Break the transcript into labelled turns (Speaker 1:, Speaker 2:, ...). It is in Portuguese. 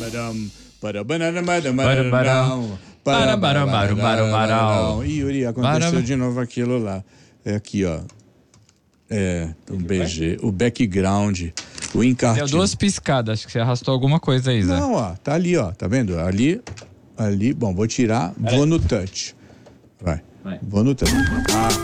Speaker 1: Ih, Yuri, aconteceu de novo aquilo lá. É aqui, ó. Um BG. O background. O encarte.
Speaker 2: Deu 2 piscadas, acho que você arrastou alguma coisa aí, Zé.
Speaker 1: Não, ó, tá ali, ó. Tá vendo? Ali. Bom, vou tirar. Vou no touch. Vai. Vou no touch.